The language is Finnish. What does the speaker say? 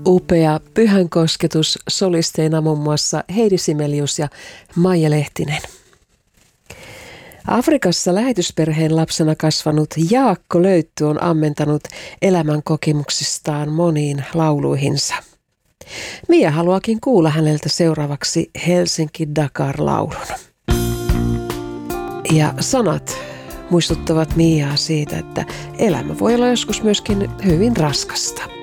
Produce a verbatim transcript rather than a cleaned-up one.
Upea pyhän kosketus, solisteina muun muassa Heidi Sibelius ja Maija Lehtinen. Afrikassa lähetysperheen lapsena kasvanut Jaakko Löytty on ammentanut elämän kokemuksistaan moniin lauluihinsa. Mia haluakin kuulla häneltä seuraavaksi Helsinki-Dakar-laulun. Ja sanat muistuttavat Miaa siitä, että elämä voi olla joskus myöskin hyvin raskasta.